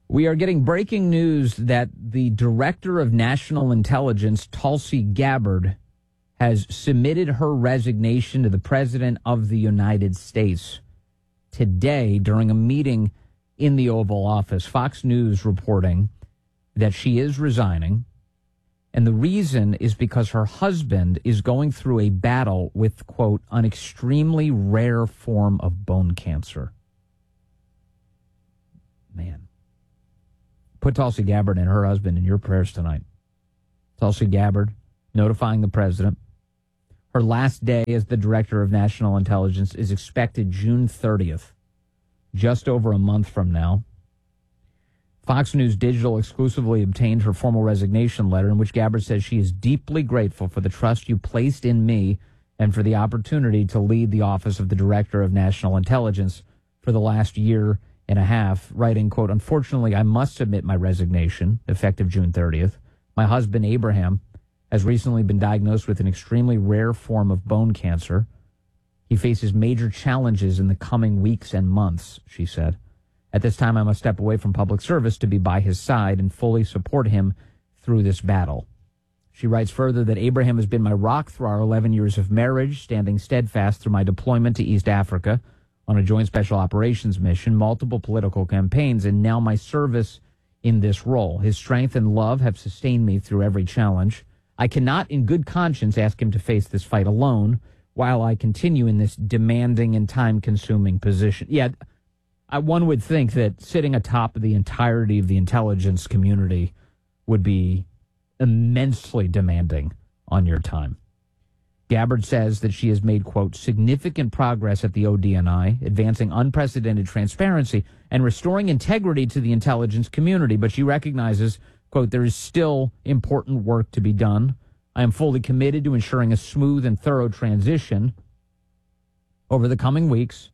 We are getting breaking news that the Director of National Intelligence, Tulsi Gabbard, has submitted her resignation to the President of the United States today during a meeting in the Oval Office. Fox News reporting that she is resigning, and the reason is because her husband is going through a battle with, quote, an extremely rare form of bone cancer. Man. Put Tulsi Gabbard and her husband in your prayers tonight. Tulsi Gabbard notifying the president. Her last day as the Director of National Intelligence is expected June 30th, just over a month from now. Fox News Digital exclusively obtained her formal resignation letter in which Gabbard says she is deeply grateful for the trust you placed in me and for the opportunity to lead the office of the Director of National Intelligence for the last year and a half, writing, quote, unfortunately, I must submit my resignation, effective June 30th. My husband, Abraham, has recently been diagnosed with an extremely rare form of bone cancer. He faces major challenges in the coming weeks and months, she said. At this time, I must step away from public service to be by his side and fully support him through this battle. She writes further that Abraham has been my rock through our 11 years of marriage, standing steadfast through my deployment to East Africa on a joint special operations mission, multiple political campaigns, and now my service in this role. His strength and love have sustained me through every challenge. I cannot in good conscience ask him to face this fight alone while I continue in this demanding and time-consuming position. Yeah, one would think that sitting atop of the entirety of the intelligence community would be immensely demanding on your time. Gabbard says that she has made, quote, significant progress at the ODNI, advancing unprecedented transparency and restoring integrity to the intelligence community. But she recognizes, quote, there is still important work to be done. I am fully committed to ensuring a smooth and thorough transition over the coming weeks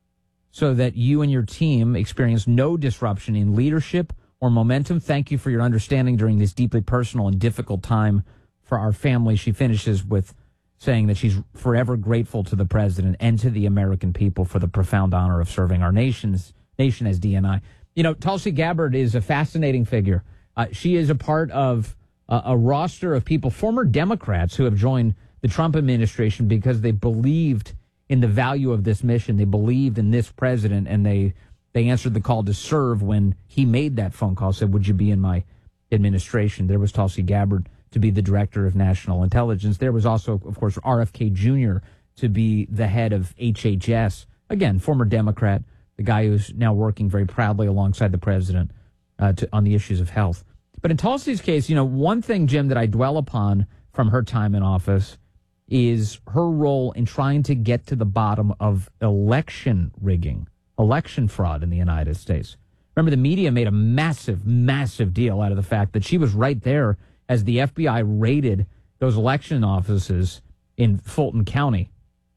so that you and your team experience no disruption in leadership or momentum. Thank you for your understanding during this deeply personal and difficult time for our family. She finishes with saying that she's forever grateful to the president and to the American people for the profound honor of serving our nation as DNI. You know, Tulsi Gabbard is a fascinating figure. She is a part of a roster of people, former Democrats, who have joined the Trump administration because they believed in the value of this mission. They believed in this president, and they answered the call to serve when he made that phone call, said, would you be in my administration? There was Tulsi Gabbard to be the Director of National Intelligence. There was also, of course, RFK Jr. to be the head of HHS. Again, former Democrat, the guy who's now working very proudly alongside the president on the issues of health. But in Tulsi's case, you know, one thing, Jim, that I dwell upon from her time in office is her role in trying to get to the bottom of election rigging, election fraud in the United States. Remember, the media made a massive, massive deal out of the fact that she was right there as the FBI raided those election offices in Fulton County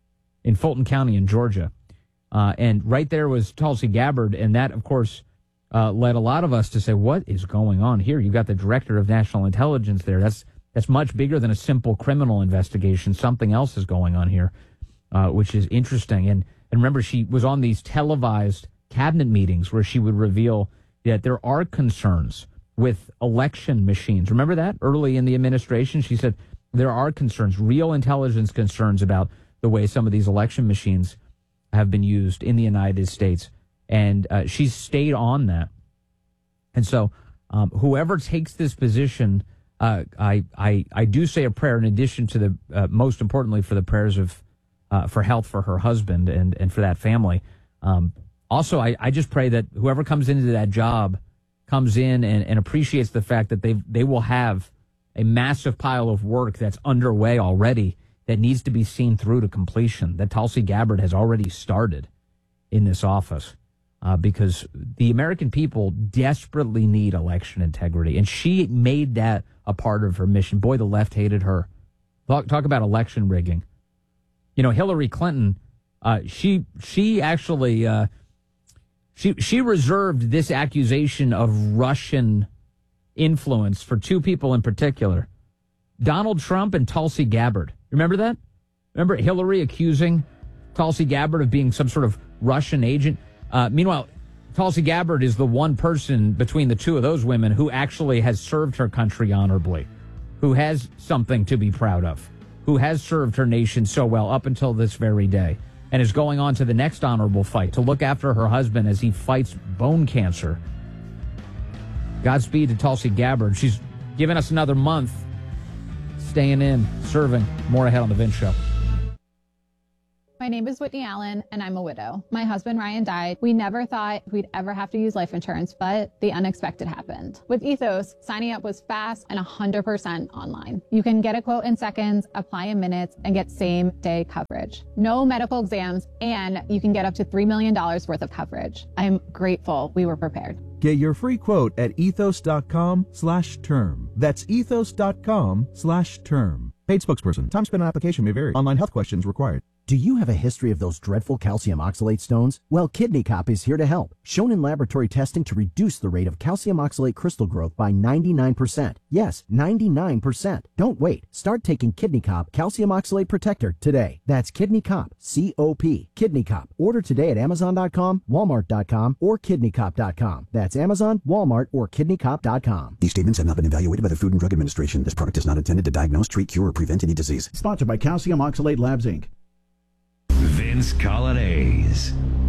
in Georgia. And right there was Tulsi Gabbard, and that, of course, led a lot of us to say, what is going on here? You've got the Director of National Intelligence there. That's much bigger than a simple criminal investigation. Something else is going on here, which is interesting. And remember, she was on these televised cabinet meetings where she would reveal that there are concerns with election machines. Remember that early in the administration? She said there are concerns, real intelligence concerns about the way some of these election machines have been used in the United States. And she's stayed on that. And so whoever takes this position, I do say a prayer in addition to the, most importantly, for the prayers of for health for her husband and for that family. Also, I just pray that whoever comes into that job comes in and appreciates the fact that they will have a massive pile of work that's underway already that needs to be seen through to completion, that Tulsi Gabbard has already started in this office, because the American people desperately need election integrity, and she made that a part of her mission. Boy, the left hated her. Talk about election rigging. You know, Hillary Clinton, she actually... She reserved this accusation of Russian influence for two people in particular, Donald Trump and Tulsi Gabbard. Remember that? Remember Hillary accusing Tulsi Gabbard of being some sort of Russian agent? Meanwhile, Tulsi Gabbard is the one person between the two of those women who actually has served her country honorably, who has something to be proud of, who has served her nation so well up until this very day, and is going on to the next honorable fight to look after her husband as he fights bone cancer. Godspeed to Tulsi Gabbard. She's given us another month, staying in, serving. More ahead on The Vince Show. My name is Whitney Allen, and I'm a widow. My husband, Ryan, died. We never thought we'd ever have to use life insurance, but the unexpected happened. With Ethos, signing up was fast and 100% online. You can get a quote in seconds, apply in minutes, and get same-day coverage. No medical exams, and you can get up to $3 million worth of coverage. I'm grateful we were prepared. Get your free quote at ethos.com/term. That's ethos.com/term. Paid spokesperson. Time spent on application may vary. Online health questions required. Do you have a history of those dreadful calcium oxalate stones? Well, Kidney Cop is here to help. Shown in laboratory testing to reduce the rate of calcium oxalate crystal growth by 99%. Yes, 99%. Don't wait. Start taking Kidney Cop Calcium Oxalate Protector today. That's Kidney Cop, C-O-P. Kidney Cop. Order today at Amazon.com, Walmart.com, or KidneyCop.com. That's Amazon, Walmart, or KidneyCop.com. These statements have not been evaluated by the Food and Drug Administration. This product is not intended to diagnose, treat, cure, or prevent any disease. Sponsored by Calcium Oxalate Labs, Inc. Vince Coglianese.